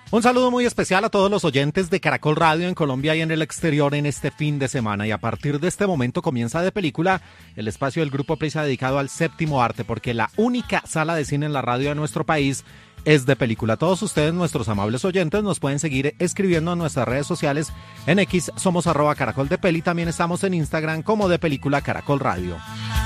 Un saludo muy especial a todos los oyentes de Caracol Radio en Colombia y en el exterior en este fin de semana. Y a partir de este momento comienza De Película, el espacio del Grupo Prisa dedicado al séptimo arte, porque la única sala de cine en la radio de nuestro país es De Película. Todos ustedes, nuestros amables oyentes, nos pueden seguir escribiendo en nuestras redes sociales. En X somos @caracoldepeli, también estamos en Instagram como De Película Caracol Radio.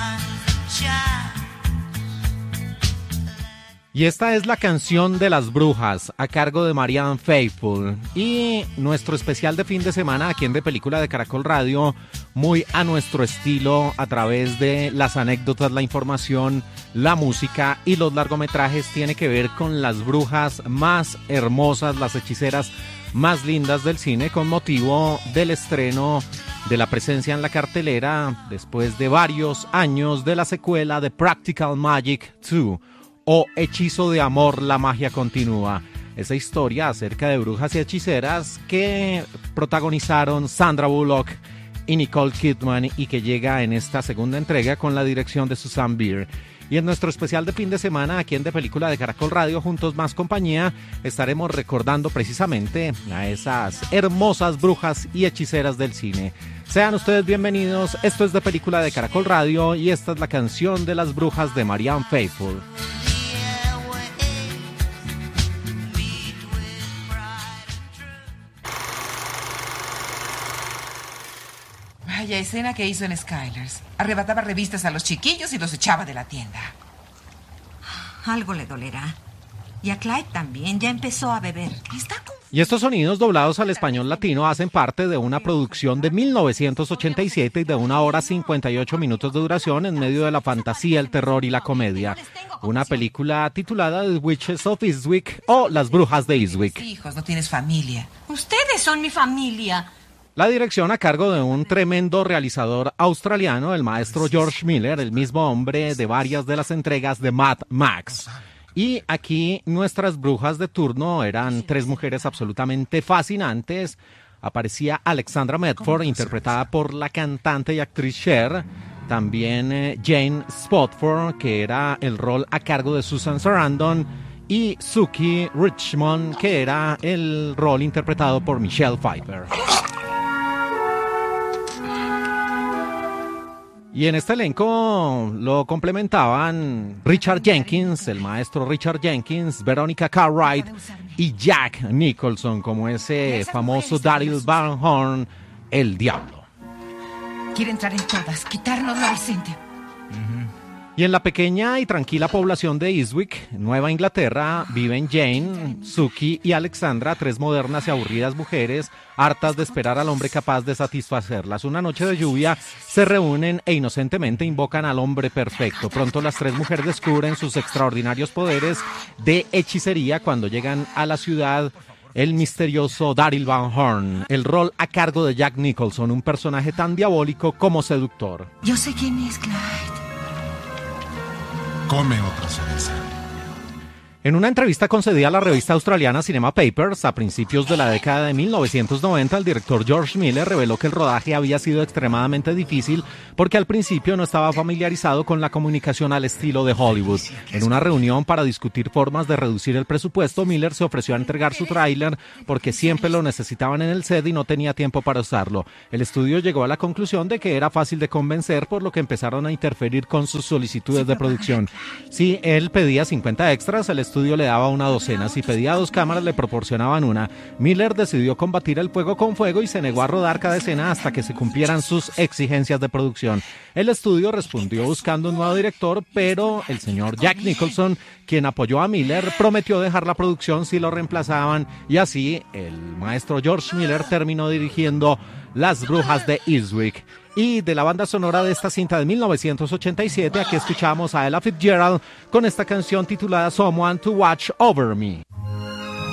Y esta es la canción de las brujas a cargo de Marianne Faithfull y nuestro especial de fin de semana aquí en De Película de Caracol Radio, muy a nuestro estilo, a través de las anécdotas, la información, la música y los largometrajes, tiene que ver con las brujas más hermosas, las hechiceras más lindas del cine, con motivo del estreno de la presencia en la cartelera después de varios años de la secuela de Practical Magic 2 o Hechizo de Amor, la magia continúa. Esa historia acerca de brujas y hechiceras que protagonizaron Sandra Bullock y Nicole Kidman y que llega en esta segunda entrega con la dirección de Susanne Bier. Y en nuestro especial de fin de semana aquí en De Película de Caracol Radio, Juntos Más Compañía, estaremos recordando precisamente a esas hermosas brujas y hechiceras del cine. Sean ustedes bienvenidos, esto es De Película de Caracol Radio y esta es la canción de las brujas de Marianne Faithfull. Vaya escena que hizo en Skyler's. Arrebataba revistas a los chiquillos y los echaba de la tienda. Algo le dolerá. Y a Clyde también, ya empezó a beber. Está confundido. Y estos sonidos doblados al español latino hacen parte de una producción de 1987 y de 1 hora 58 minutos de duración en medio de la fantasía, el terror y la comedia. Una película titulada The Witches of Eastwick o Las Brujas de Eastwick. No tienes hijos, no tienes familia. Ustedes son mi familia. La dirección a cargo de un tremendo realizador australiano, el maestro George Miller, el mismo hombre de varias de las entregas de Mad Max. Y aquí nuestras brujas de turno eran 3 mujeres absolutamente fascinantes. Aparecía Alexandra Medford, interpretada por la cantante y actriz Cher. También Jane Spotford, que era el rol a cargo de Susan Sarandon. Y Suki Richmond, que era el rol interpretado por Michelle Pfeiffer. Y en este elenco lo complementaban Richard Jenkins, el maestro Richard Jenkins, Veronica Cartwright y Jack Nicholson como ese famoso Daryl Van Horn, el diablo. Quiere entrar en todas, quitárnoslo al Vicente. Y en la pequeña y tranquila población de Eastwick, Nueva Inglaterra, viven Jane, Suki y Alexandra, 3 modernas y aburridas mujeres, hartas de esperar al hombre capaz de satisfacerlas. Una noche de lluvia se reúnen e inocentemente invocan al hombre perfecto. Pronto las 3 mujeres descubren sus extraordinarios poderes de hechicería cuando llegan a la ciudad. El misterioso Daryl Van Horn, el rol a cargo de Jack Nicholson, un personaje tan diabólico como seductor. Yo sé quién es Clyde. Come otra cereza. En una entrevista concedida a la revista australiana Cinema Papers a principios de la década de 1990, el director George Miller reveló que el rodaje había sido extremadamente difícil porque al principio no estaba familiarizado con la comunicación al estilo de Hollywood. En una reunión para discutir formas de reducir el presupuesto, Miller se ofreció a entregar su tráiler porque siempre lo necesitaban en el set y no tenía tiempo para usarlo. El estudio llegó a la conclusión de que era fácil de convencer, por lo que empezaron a interferir con sus solicitudes de producción. Si él pedía 50 extras, el estudio le daba una docena. Si pedía 2 cámaras, le proporcionaban una. Miller decidió combatir el fuego con fuego y se negó a rodar cada escena hasta que se cumplieran sus exigencias de producción. El estudio respondió buscando un nuevo director, pero el señor Jack Nicholson, quien apoyó a Miller, prometió dejar la producción si lo reemplazaban, y así el maestro George Miller terminó dirigiendo Las Brujas de Eastwick. Y de la banda sonora de esta cinta de 1987, aquí escuchamos a Ella Fitzgerald con esta canción titulada Someone to Watch Over Me.